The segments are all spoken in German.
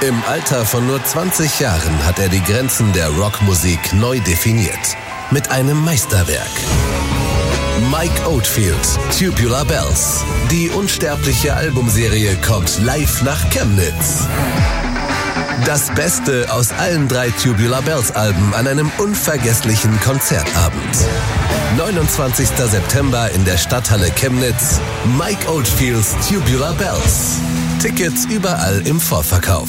Im Alter von nur 20 Jahren hat er die Grenzen der Rockmusik neu definiert. Mit einem Meisterwerk. Mike Oldfield, Tubular Bells. Die unsterbliche Albumserie kommt live nach Chemnitz. Das Beste aus allen 3 Tubular Bells Alben an einem unvergesslichen Konzertabend. 29. September in der Stadthalle Chemnitz. Mike Oldfields Tubular Bells. Tickets überall im Vorverkauf.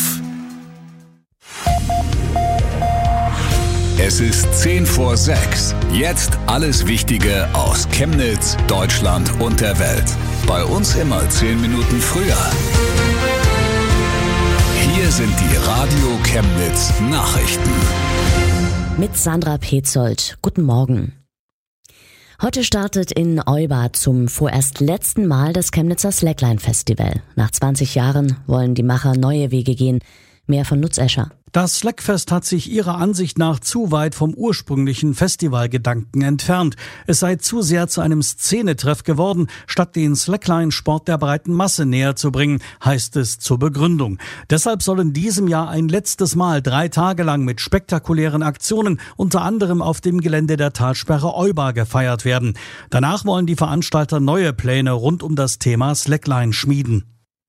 Es ist 5:10. Jetzt alles Wichtige aus Chemnitz, Deutschland und der Welt. Bei uns immer 10 Minuten früher. Hier sind die Radio Chemnitz Nachrichten. Mit Sandra Petzold. Guten Morgen. Heute startet in Euba zum vorerst letzten Mal das Chemnitzer Slackline Festival. Nach 20 Jahren wollen die Macher neue Wege gehen. Mehr von Lutz Escher. Das Slackfest hat sich ihrer Ansicht nach zu weit vom ursprünglichen Festivalgedanken entfernt. Es sei zu sehr zu einem Szenetreff geworden, statt den Slackline-Sport der breiten Masse näher zu bringen, heißt es zur Begründung. Deshalb soll in diesem Jahr ein letztes Mal 3 Tage lang mit spektakulären Aktionen, unter anderem auf dem Gelände der Talsperre Euba, gefeiert werden. Danach wollen die Veranstalter neue Pläne rund um das Thema Slackline schmieden.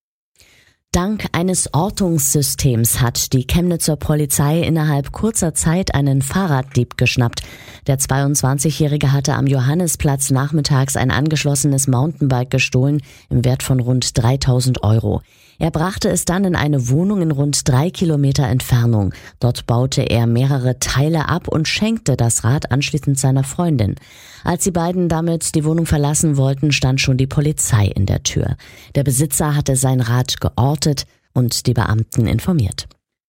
Dank eines Ortungssystems hat die Chemnitzer Polizei innerhalb kurzer Zeit einen Fahrraddieb geschnappt. Der 22-Jährige hatte am Johannisplatz nachmittags ein angeschlossenes Mountainbike gestohlen im Wert von rund 3.000 €. Er brachte es dann in eine Wohnung in rund 3 Kilometer Entfernung. Dort baute er mehrere Teile ab und schenkte das Rad anschließend seiner Freundin. Als die beiden damit die Wohnung verlassen wollten, stand schon die Polizei in der Tür. Der Besitzer hatte sein Rad geortet und die Beamten informiert.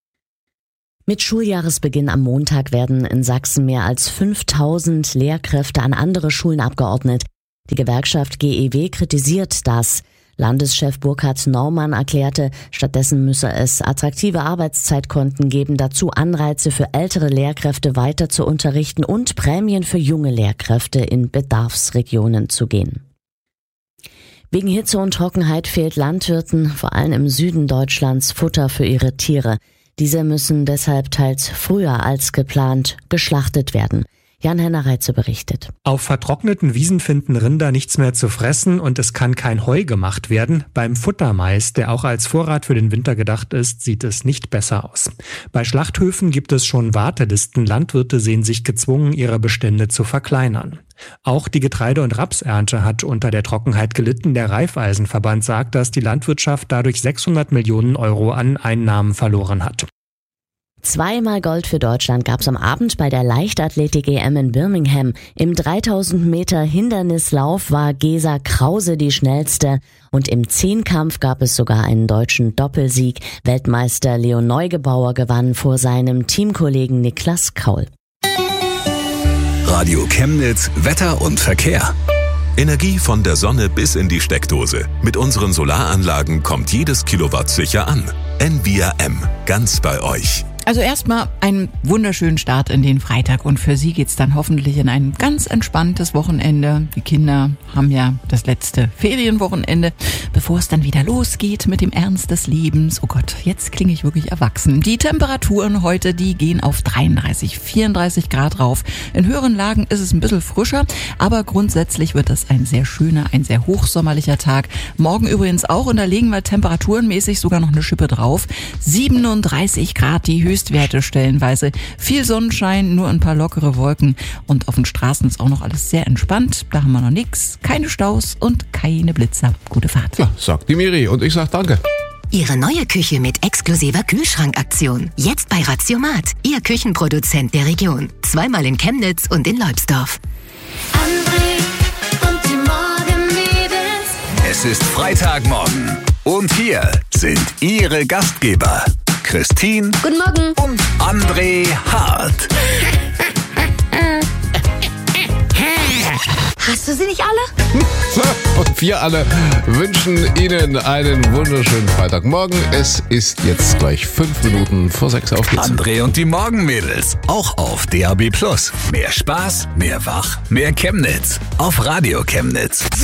Mit Schuljahresbeginn am Montag werden in Sachsen mehr als 5.000 Lehrkräfte an andere Schulen abgeordnet. Die Gewerkschaft GEW kritisiert das. Landeschef Burkhard Naumann erklärte, stattdessen müsse es attraktive Arbeitszeitkonten geben, dazu Anreize für ältere Lehrkräfte weiter zu unterrichten und Prämien für junge Lehrkräfte in Bedarfsregionen zu gehen. Wegen Hitze und Trockenheit fehlt Landwirten, vor allem im Süden Deutschlands, Futter für ihre Tiere. Diese müssen deshalb teils früher als geplant geschlachtet werden. Jan-Henner Reitze berichtet. Auf vertrockneten Wiesen finden Rinder nichts mehr zu fressen und es kann kein Heu gemacht werden. Beim Futtermais, der auch als Vorrat für den Winter gedacht ist, sieht es nicht besser aus. Bei Schlachthöfen gibt es schon Wartelisten. Landwirte sehen sich gezwungen, ihre Bestände zu verkleinern. Auch die Getreide- und Rapsernte hat unter der Trockenheit gelitten. Der Raiffeisenverband sagt, dass die Landwirtschaft dadurch 600 Millionen € an Einnahmen verloren hat. 2-mal Gold für Deutschland gab's am Abend bei der Leichtathletik-EM in Birmingham. Im 3000 Meter Hindernislauf war Gesa Krause die schnellste und im Zehnkampf gab es sogar einen deutschen Doppelsieg. Weltmeister Leon Neugebauer gewann vor seinem Teamkollegen Niklas Kaul. Radio Chemnitz, Wetter und Verkehr. Energie von der Sonne bis in die Steckdose. Mit unseren Solaranlagen kommt jedes Kilowatt sicher an. Envia M, ganz bei euch. Also erstmal einen wunderschönen Start in den Freitag und für Sie geht's dann hoffentlich in ein ganz entspanntes Wochenende. Die Kinder haben ja das letzte Ferienwochenende, bevor es dann wieder losgeht mit dem Ernst des Lebens. Oh Gott, jetzt klinge ich wirklich erwachsen. Die Temperaturen heute, die gehen auf 33, 34 Grad rauf. In höheren Lagen ist es ein bisschen frischer, aber grundsätzlich wird es ein sehr schöner, ein sehr hochsommerlicher Tag. Morgen übrigens auch und da legen wir temperaturenmäßig sogar noch eine Schippe drauf. 37 Grad die Höchstwerte stellenweise. Viel Sonnenschein, nur ein paar lockere Wolken und auf den Straßen ist auch noch alles sehr entspannt. Da haben wir noch nichts, keine Staus und keine Blitzer. Gute Fahrt. Ja, sagt die Miri und ich sag danke. Ihre neue Küche mit exklusiver Kühlschrankaktion. Jetzt bei Ratiomat, Ihr Küchenproduzent der Region. 2-mal in Chemnitz und in Leubsdorf. André und die Morgenmädels. Es ist Freitagmorgen und hier sind Ihre Gastgeber. Christine. Guten Morgen. Und André Hart. Hast du sie nicht alle? Und wir alle wünschen Ihnen einen wunderschönen Freitagmorgen. Es ist jetzt gleich 5 Minuten vor 6 auf geht's. André und die Morgenmädels. Auch auf DAB+. Mehr Spaß, mehr Wach, mehr Chemnitz. Auf Radio Chemnitz.